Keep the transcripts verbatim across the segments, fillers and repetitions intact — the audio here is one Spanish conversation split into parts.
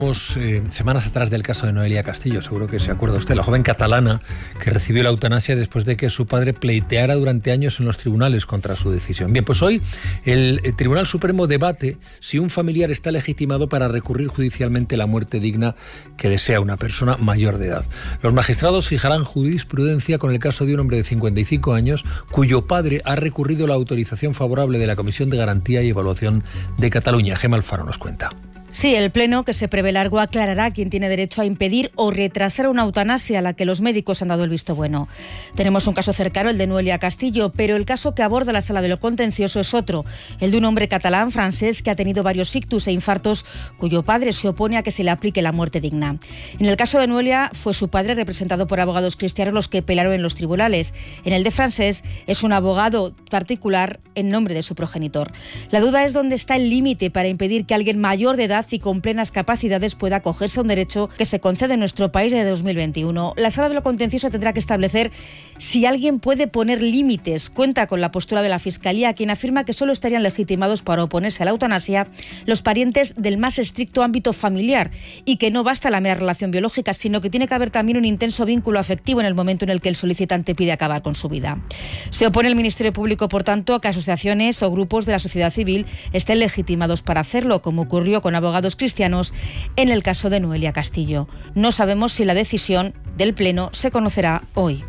Eh, semanas atrás del caso de Noelia Castillo, seguro que se acuerda usted, la joven catalana que recibió la eutanasia después de que su padre pleiteara durante años en los tribunales contra su decisión. Bien, pues hoy el, el Tribunal Supremo debate si un familiar está legitimado para recurrir judicialmente la muerte digna que desea una persona mayor de edad. Los magistrados fijarán jurisprudencia con el caso de un hombre de cincuenta y cinco años cuyo padre ha recurrido la autorización favorable de la Comisión de Garantía y Evaluación de Cataluña. Gemma Alfaro nos cuenta. Sí, el Pleno, que se prevé largo, aclarará quién tiene derecho a impedir o retrasar una eutanasia a la que los médicos han dado el visto bueno. Tenemos un caso cercano, el de Noelia Castillo, pero el caso que aborda la Sala de lo Contencioso es otro, el de un hombre catalán francés que ha tenido varios ictus e infartos cuyo padre se opone a que se le aplique la muerte digna. En el caso de Noelia fue su padre, representado por abogados cristianos, los que pelearon en los tribunales. En el de francés es un abogado particular en nombre de su progenitor. La duda es dónde está el límite para impedir que alguien mayor de edad y con plenas capacidades pueda acogerse a un derecho que se concede en nuestro país desde dos mil veintiuno. La Sala de lo Contencioso tendrá que establecer si alguien puede poner límites. Cuenta con la postura de la Fiscalía, quien afirma que solo estarían legitimados para oponerse a la eutanasia los parientes del más estricto ámbito familiar y que no basta la mera relación biológica, sino que tiene que haber también un intenso vínculo afectivo en el momento en el que el solicitante pide acabar con su vida. Se opone el Ministerio Público, por tanto, a que asociaciones o grupos de la sociedad civil estén legitimados para hacerlo, como ocurrió con abogados cristianos en el caso de Noelia Castillo. No sabemos si la decisión del Pleno se conocerá hoy.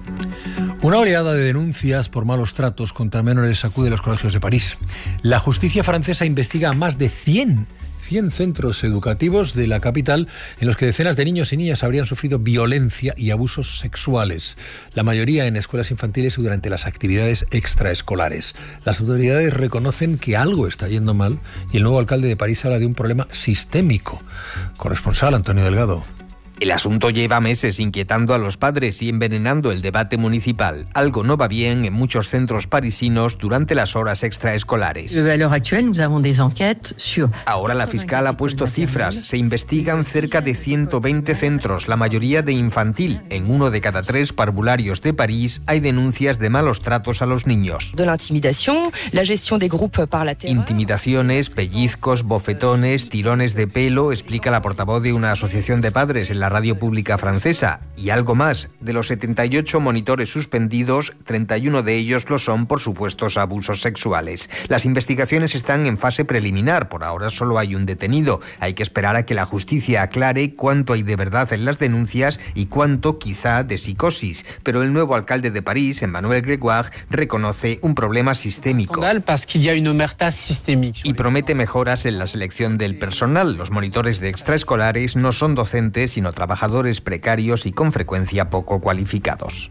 Una oleada de denuncias por malos tratos contra menores sacude los colegios de París. La justicia francesa investiga a más de cien centros educativos de la capital en los que decenas de niños y niñas habrían sufrido violencia y abusos sexuales, la mayoría en escuelas infantiles y durante las actividades extraescolares. Las autoridades reconocen que algo está yendo mal y el nuevo alcalde de París habla de un problema sistémico. Corresponsal Antonio Delgado. El asunto lleva meses inquietando a los padres y envenenando el debate municipal. Algo no va bien en muchos centros parisinos durante las horas extraescolares. Ahora la fiscal ha puesto cifras. Se investigan cerca de ciento veinte centros, la mayoría de infantil. En uno de cada tres parvularios de París hay denuncias de malos tratos a los niños. Intimidaciones, pellizcos, bofetones, tirones de pelo, explica la portavoz de una asociación de padres en la radio pública francesa. Y algo más, de los setenta y ocho monitores suspendidos, treinta y uno de ellos lo son por supuestos abusos sexuales. Las investigaciones están en fase preliminar, por ahora solo hay un detenido. Hay que esperar a que la justicia aclare cuánto hay de verdad en las denuncias y cuánto quizá de psicosis. Pero el nuevo alcalde de París, Emmanuel Grégoire, reconoce un problema sistémico y promete mejoras en la selección del personal. Los monitores de extraescolares no son docentes, sino trabajadores precarios y con frecuencia poco cualificados.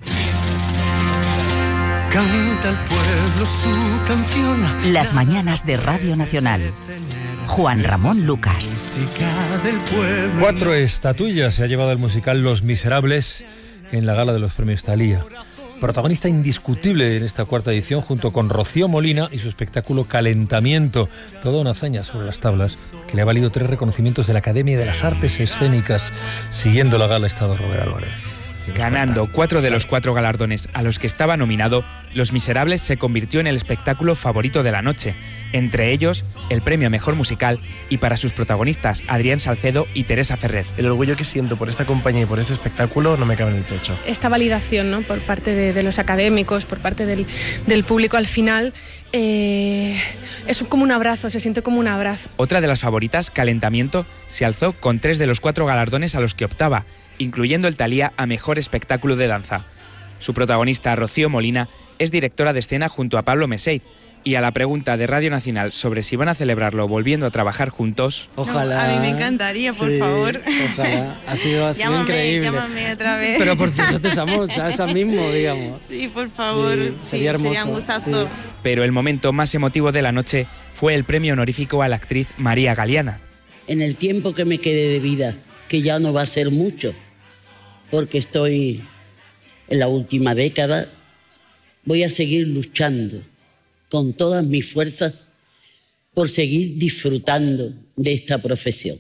Canta el pueblo su canción. Las mañanas de Radio Nacional. Juan Ramón Lucas. Cuatro estatuillas se ha llevado el musical Los Miserables en la gala de los premios Thalía. Protagonista indiscutible en esta cuarta edición, junto con Rocío Molina y su espectáculo Calentamiento. Toda una hazaña sobre las tablas que le ha valido tres reconocimientos de la Academia de las Artes Escénicas. Siguiendo la gala ha estado Robert Álvarez. Ganando cuatro de los cuatro galardones a los que estaba nominado, Los Miserables se convirtió en el espectáculo favorito de la noche, entre ellos el premio a Mejor Musical y para sus protagonistas Adrián Salcedo y Teresa Ferrer. El orgullo que siento por esta compañía y por este espectáculo no me cabe en el pecho. Esta validación, ¿no?, por parte de, de los académicos, por parte del, del público al final, eh, es como un abrazo, se siente como un abrazo. Otra de las favoritas, Calentamiento, se alzó con tres de los cuatro galardones a los que optaba, incluyendo el Thalía a Mejor Espectáculo de Danza. Su protagonista, Rocío Molina, es directora de escena junto a Pablo Meseit, y a la pregunta de Radio Nacional sobre si van a celebrarlo volviendo a trabajar juntos... Ojalá. No, a mí me encantaría, por sí, favor. Ojalá. Ha sido, ha sido llámame, increíble. Llámame otra vez. Pero porque nosotros somos, a eso mismo, digamos. Sí, por favor. Sí, sería sí, hermoso. Sería un gustazo. Sí. Pero el momento más emotivo de la noche fue el premio honorífico a la actriz María Galeana. En el tiempo que me quede de vida, que ya no va a ser mucho, porque estoy en la última década, voy a seguir luchando con todas mis fuerzas por seguir disfrutando de esta profesión.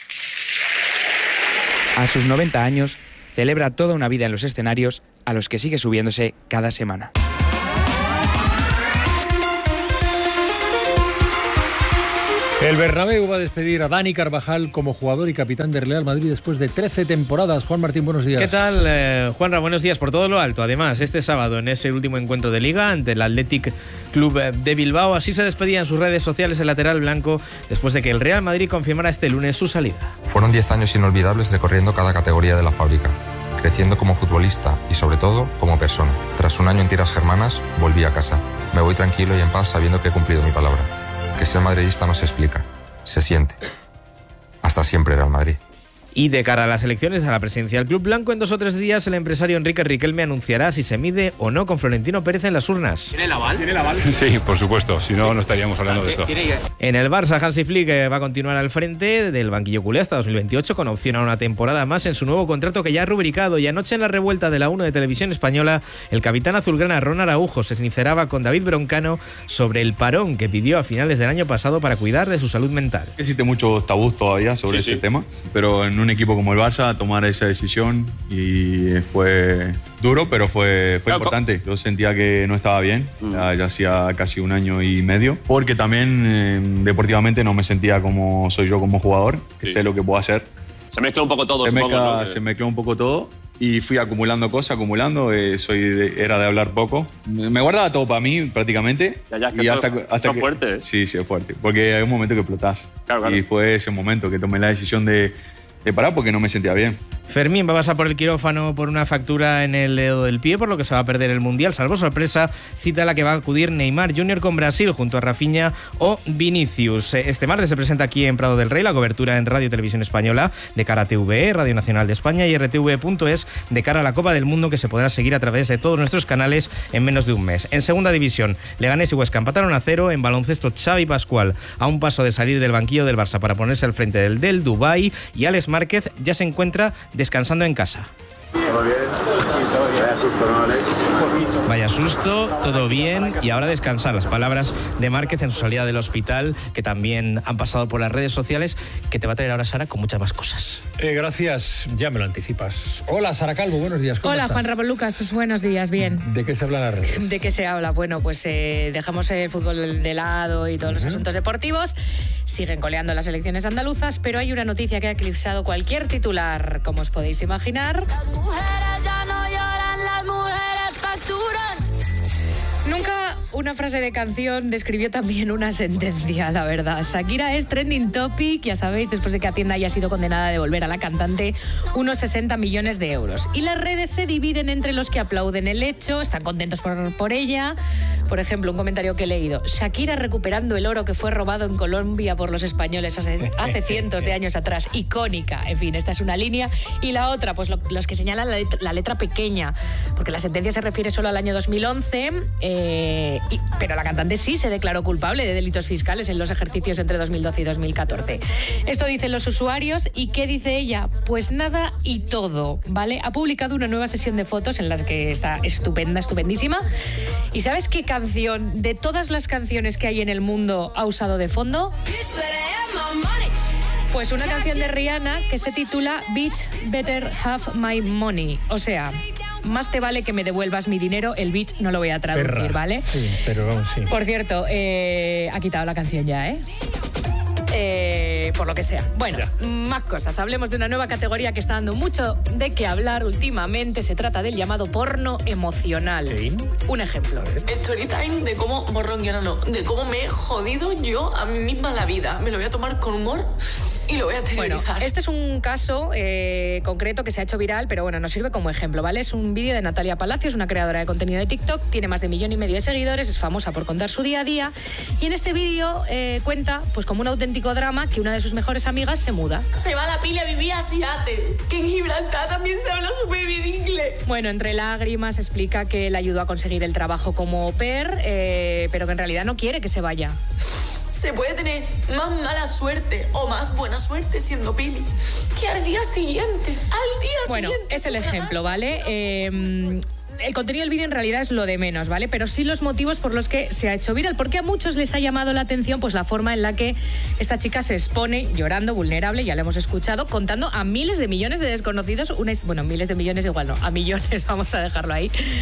A sus noventa años, celebra toda una vida en los escenarios a los que sigue subiéndose cada semana. El Bernabéu va a despedir a Dani Carvajal como jugador y capitán del Real Madrid después de trece temporadas. Juan Martín, buenos días. ¿Qué tal, eh, Juanra? Buenos días por todo lo alto. Además, este sábado en ese último encuentro de Liga ante el Athletic Club de Bilbao, así se despedía en sus redes sociales el lateral blanco después de que el Real Madrid confirmara este lunes su salida. Fueron diez años inolvidables recorriendo cada categoría de la fábrica, creciendo como futbolista y sobre todo como persona. Tras un año en tierras germanas, volví a casa. Me voy tranquilo y en paz sabiendo que he cumplido mi palabra. Que ser madridista no se explica, se siente. Hasta siempre, Real Madrid. Y de cara a las elecciones a la presidencia del Club Blanco, en dos o tres días el empresario Enrique Riquelme anunciará si se mide o no con Florentino Pérez en las urnas. ¿Tiene el aval? ¿Tiene el aval? Sí, por supuesto, si no, no estaríamos hablando de esto. En el Barça, Hansi Flick va a continuar al frente del banquillo culé hasta dos mil veintiocho con opción a una temporada más en su nuevo contrato que ya ha rubricado. Y anoche en la revuelta de la uno de Televisión Española, el capitán azulgrana Ron Araujo se sinceraba con David Broncano sobre el parón que pidió a finales del año pasado para cuidar de su salud mental. Existe muchos tabús todavía sobre sí, ese sí. tema, pero en un equipo como el Barça tomar esa decisión y fue duro, pero fue, fue importante. Yo sentía que no estaba bien, mm. ya, ya hacía casi un año y medio, porque también eh, deportivamente no me sentía como soy yo como jugador, que sí. sé lo que puedo hacer. Se mezcló un poco todo, se supongo, mezcla, ¿no? Que... Se mezcló un poco todo y fui acumulando cosas, acumulando. Eh, soy de, era de hablar poco. Me guardaba todo para mí prácticamente. Ya, ya, es que y eso, hasta, hasta eso que, es fuerte. ¿eh? Sí, sí, es fuerte. Porque hay un momento que explotás. Claro, claro. Y fue ese momento que tomé la decisión de... de parar porque no me sentía bien. Fermín va a pasar por el quirófano por una fractura en el dedo del pie, por lo que se va a perder el Mundial. Salvo sorpresa, cita a la que va a acudir Neymar junior con Brasil junto a Rafinha o Vinicius. Este martes se presenta aquí en Prado del Rey la cobertura en Radio Televisión Española de cara a T V E, Radio Nacional de España y R T V punto es de cara a la Copa del Mundo, que se podrá seguir a través de todos nuestros canales en menos de un mes. En segunda división, Leganés y Huesca empataron a cero. En baloncesto, Xavi Pascual a un paso de salir del banquillo del Barça para ponerse al frente del del Dubái, y Alex Márquez ya se encuentra descansando en casa. Todo bien, vaya susto, ¿no, Alex? Vaya susto, todo bien y ahora descansar. Las palabras de Márquez en su salida del hospital, que también han pasado por las redes sociales, que te va a traer ahora Sara con muchas más cosas. Eh, gracias, ya me lo anticipas. Hola, Sara Calvo, buenos días. ¿Cómo Hola, estás? Juan Ramón Lucas, pues buenos días, bien. ¿De qué se habla en las redes? ¿De qué se habla? Bueno, pues eh, dejamos el fútbol de lado y todos uh-huh. los asuntos deportivos. Siguen coleando las elecciones andaluzas, pero hay una noticia que ha eclipsado cualquier titular, como os podéis imaginar. Las mujeres ya no lloran, las mujeres facturan. Nunca una frase de canción describió también una sentencia, la verdad. Shakira es trending topic, ya sabéis, después de que Hacienda haya sido condenada a devolver a la cantante unos sesenta millones de euros. Y las redes se dividen entre los que aplauden el hecho, están contentos por, por ella. Por ejemplo, un comentario que he leído: Shakira recuperando el oro que fue robado en Colombia por los españoles hace, hace cientos de años atrás. Icónica. En fin, esta es una línea. Y la otra, pues lo, los que señalan la letra, la letra pequeña, porque la sentencia se refiere solo al año dos mil once, eh, y, pero la cantante sí se declaró culpable de delitos fiscales en los ejercicios entre dos mil doce y dos mil catorce. Esto dicen los usuarios. ¿Y qué dice ella? Pues nada y todo, ¿vale? Ha publicado una nueva sesión de fotos en las que está estupenda, estupendísima. ¿Y sabes qué canción de todas las canciones que hay en el mundo ha usado de fondo? Pues una canción de Rihanna que se titula Bitch Better Have My Money. O sea, más te vale que me devuelvas mi dinero. El bitch no lo voy a traducir, Perra. ¿vale? Sí, pero vamos, sí. Por cierto, eh, ha quitado la canción ya, ¿eh? Eh, por lo que sea. Bueno, ya. Más cosas. Hablemos de una nueva categoría que está dando mucho de qué hablar últimamente. Se trata del llamado porno emocional. ¿Sí? Un ejemplo. Story time de cómo, borrón, no, no, de cómo me he jodido yo a mí misma la vida. Me lo voy a tomar con humor y lo voy a exteriorizar. Bueno, este es un caso eh, concreto que se ha hecho viral, pero bueno, nos sirve como ejemplo, ¿vale? Es un vídeo de Natalia Palacios, una creadora de contenido de TikTok, tiene más de millón y medio de seguidores, es famosa por contar su día a día, y en este vídeo eh, cuenta, pues como un auténtico drama, que una de sus mejores amigas se muda. Se va a la pila a vivir a Seattle, que en Gibraltar también se habla súper bien inglés. Bueno, entre lágrimas explica que le ayudó a conseguir el trabajo como au pair, eh, pero que en realidad no quiere que se vaya. Se puede tener más mala suerte o más buena suerte siendo pili que al día siguiente, al día bueno, siguiente. Bueno, es el ejemplo, ¿vale? Eh, el contenido del vídeo en realidad es lo de menos, ¿vale? Pero sí los motivos por los que se ha hecho viral, porque a muchos les ha llamado la atención pues la forma en la que esta chica se expone llorando, vulnerable, ya lo hemos escuchado, contando a miles de millones de desconocidos, una, bueno, miles de millones igual no, a millones, vamos a dejarlo ahí,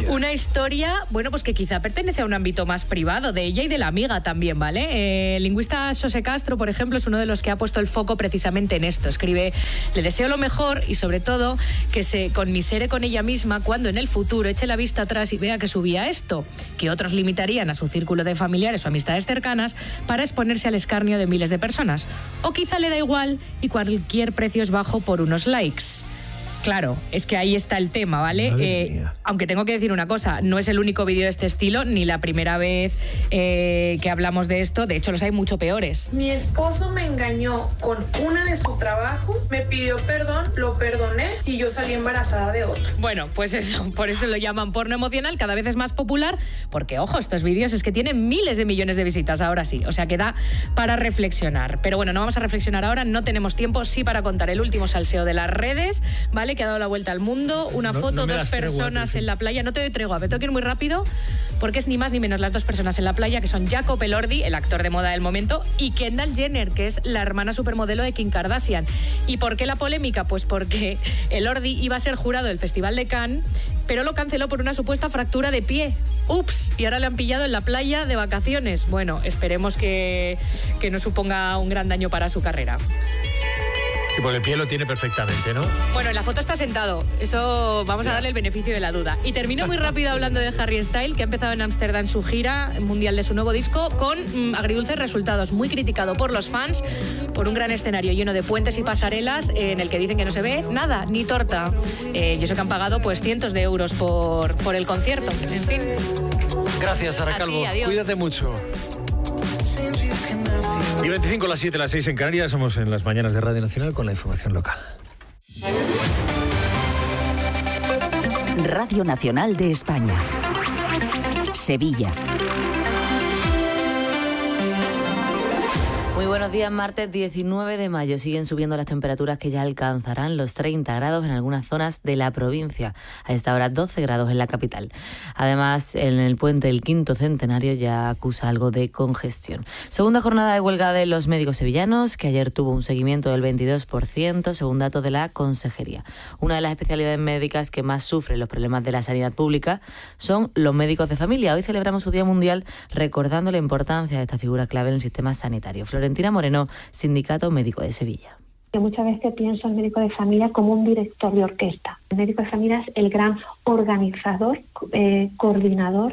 Una historia, bueno, pues que quizá pertenece a un ámbito más privado, de ella y de la amiga también, ¿vale? Eh, el lingüista Xosé Castro, por ejemplo, es uno de los que ha puesto el foco precisamente en esto. Escribe: le deseo lo mejor y sobre todo que se conmisere con ella misma cuando en el futuro eche la vista atrás y vea que subía esto, que otros limitarían a su círculo de familiares o amistades cercanas para exponerse al escarnio de miles de personas. O quizá le da igual y cualquier precio es bajo por unos likes. Claro, es que ahí está el tema, ¿vale? Eh, aunque tengo que decir una cosa, no es el único vídeo de este estilo, ni la primera vez eh, que hablamos de esto. De hecho, los hay mucho peores. Mi esposo me engañó con una de su trabajo, me pidió perdón, lo perdoné y yo salí embarazada de otro. Bueno, pues eso, por eso lo llaman porno emocional, cada vez es más popular, porque, ojo, estos vídeos es que tienen miles de millones de visitas, ahora sí, o sea que da para reflexionar. Pero bueno, no vamos a reflexionar ahora, no tenemos tiempo, sí para contar el último salseo de las redes, ¿vale? Que ha dado la vuelta al mundo, una no, foto, no dos personas tregua, en la playa, no te doy tregua, me tengo que ir muy rápido, porque es ni más ni menos las dos personas en la playa, que son Jacob Elordi, el actor de moda del momento, y Kendall Jenner, que es la hermana supermodelo de Kim Kardashian. ¿Y por qué la polémica? Pues porque Elordi iba a ser jurado del Festival de Cannes, pero lo canceló por una supuesta fractura de pie. ¡Ups! Y ahora le han pillado en la playa de vacaciones. Bueno, esperemos que, que no suponga un gran daño para su carrera. Sí, porque el pie lo tiene perfectamente, ¿no? Bueno, en la foto está sentado. Eso vamos a darle el beneficio de la duda. Y termino muy rápido hablando de Harry Styles, que ha empezado en Ámsterdam su gira mundial de su nuevo disco con mmm, agridulces resultados. Muy criticado por los fans, por un gran escenario lleno de puentes y pasarelas eh, en el que dicen que no se ve nada, ni torta. Eh, y eso que han pagado pues cientos de euros por, por el concierto. En fin. Gracias, Sara Calvo. Cuídate mucho. Y veinticinco a las siete, a las seis en Canarias, somos en las mañanas de Radio Nacional con la información local. Radio Nacional de España. Sevilla. Muy buenos días, martes diecinueve de mayo. Siguen subiendo las temperaturas que ya alcanzarán los treinta grados en algunas zonas de la provincia. A esta hora doce grados en la capital. Además, en el puente del Quinto Centenario ya acusa algo de congestión. Segunda jornada de huelga de los médicos sevillanos, que ayer tuvo un seguimiento del veintidós por ciento, según datos de la Consejería. Una de las especialidades médicas que más sufren los problemas de la sanidad pública son los médicos de familia. Hoy celebramos su Día Mundial recordando la importancia de esta figura clave en el sistema sanitario. Florentina Moreno, Sindicato Médico de Sevilla. Yo muchas veces pienso al médico de familia como un director de orquesta. El médico de familia es el gran organizador, eh, coordinador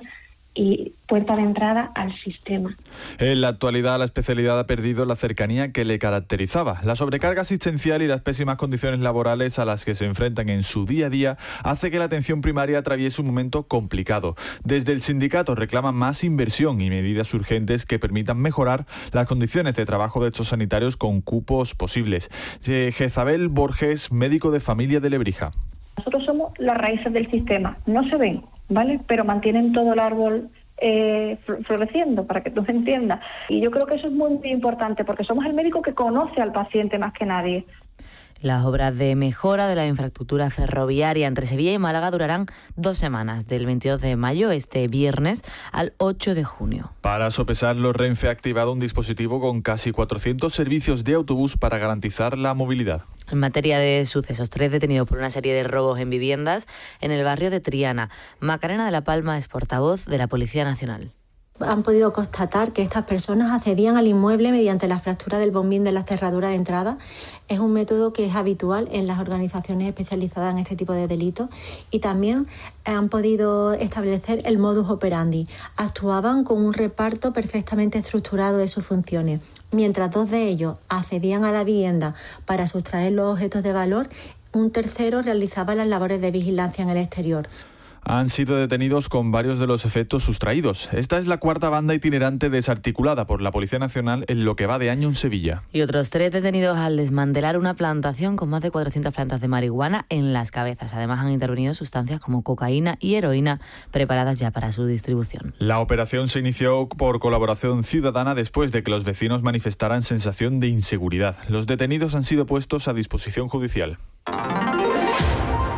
y puerta de entrada al sistema. En la actualidad, la especialidad ha perdido la cercanía que le caracterizaba. La sobrecarga asistencial y las pésimas condiciones laborales a las que se enfrentan en su día a día hace que la atención primaria atraviese un momento complicado. Desde el sindicato reclaman más inversión y medidas urgentes que permitan mejorar las condiciones de trabajo de estos sanitarios con cupos posibles. Jezabel Borges, médico de familia de Lebrija. Nosotros somos las raíces del sistema. No se ven, ¿vale? Pero mantienen todo el árbol eh, floreciendo, para que tú me entiendas. Y yo creo que eso es muy, muy importante, porque somos el médico que conoce al paciente más que nadie. Las obras de mejora de la infraestructura ferroviaria entre Sevilla y Málaga durarán dos semanas, del veintidós de mayo, este viernes, al ocho de junio. Para sopesarlo, Renfe ha activado un dispositivo con casi cuatrocientos servicios de autobús para garantizar la movilidad. En materia de sucesos, tres detenidos por una serie de robos en viviendas en el barrio de Triana. Macarena de la Palma es portavoz de la Policía Nacional. Han podido constatar que estas personas accedían al inmueble mediante la fractura del bombín de la cerradura de entrada. Es un método que es habitual en las organizaciones especializadas en este tipo de delitos y también han podido establecer el modus operandi. Actuaban con un reparto perfectamente estructurado de sus funciones. Mientras dos de ellos accedían a la vivienda para sustraer los objetos de valor, un tercero realizaba las labores de vigilancia en el exterior. Han sido detenidos con varios de los efectos sustraídos. Esta es la cuarta banda itinerante desarticulada por la Policía Nacional en lo que va de año en Sevilla. Y otros tres detenidos al desmantelar una plantación con más de cuatrocientas plantas de marihuana en Las Cabezas. Además han intervenido sustancias como cocaína y heroína preparadas ya para su distribución. La operación se inició por colaboración ciudadana después de que los vecinos manifestaran sensación de inseguridad. Los detenidos han sido puestos a disposición judicial.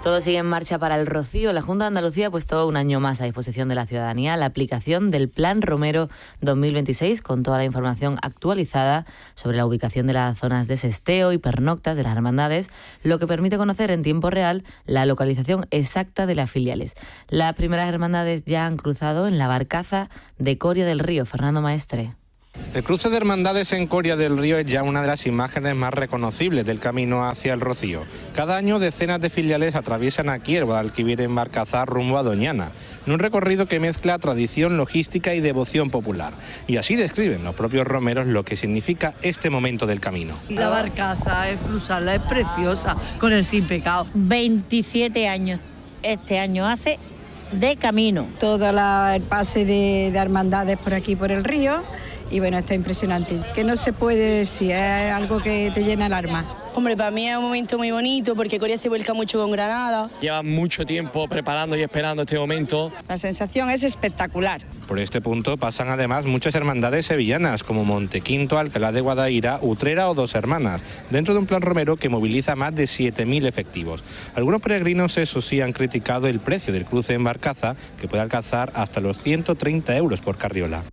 Todo sigue en marcha para el Rocío. La Junta de Andalucía ha puesto un año más a disposición de la ciudadanía la aplicación del Plan Romero dos mil veintiséis con toda la información actualizada sobre la ubicación de las zonas de sesteo y pernoctas de las hermandades, lo que permite conocer en tiempo real la localización exacta de las filiales. Las primeras hermandades ya han cruzado en la barcaza de Coria del Río. Fernando Maestre. El cruce de hermandades en Coria del Río es ya una de las imágenes más reconocibles del camino hacia el Rocío. Cada año decenas de filiales atraviesan aquí el Guadalquivir en Barcazar rumbo a Doñana, en un recorrido que mezcla tradición, logística y devoción popular. Y así describen los propios romeros lo que significa este momento del camino. La barcaza, es cruzarla, es preciosa, con el sin pecado. veintisiete años este año hace de camino. Todo la, el pase de, de hermandades por aquí, por el río. Y bueno, está impresionante. Que no se puede decir, es algo que te llena el alma. Hombre, para mí es un momento muy bonito porque Coria se vuelca mucho con Granada. Lleva mucho tiempo preparando y esperando este momento. La sensación es espectacular. Por este punto pasan además muchas hermandades sevillanas como Montequinto, Alcalá de Guadaira, Utrera o Dos Hermanas, dentro de un plan romero que moviliza más de siete mil efectivos. Algunos peregrinos, eso sí, han criticado el precio del cruce en barcaza, que puede alcanzar hasta los ciento treinta euros por carriola.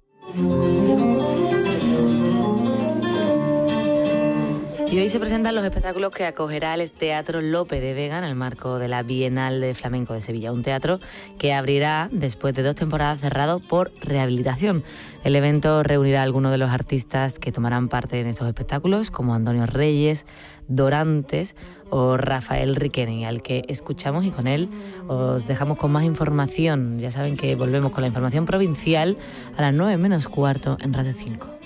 Y hoy se presentan los espectáculos que acogerá el Teatro Lope de Vega en el marco de la Bienal de Flamenco de Sevilla, un teatro que abrirá después de dos temporadas cerrado por rehabilitación. El evento reunirá a algunos de los artistas que tomarán parte en estos espectáculos, como Antonio Reyes, Dorantes o Rafael Riqueni, al que escuchamos, y con él os dejamos con más información. Ya saben que volvemos con la información provincial a las nueve menos cuarto en Radio cinco.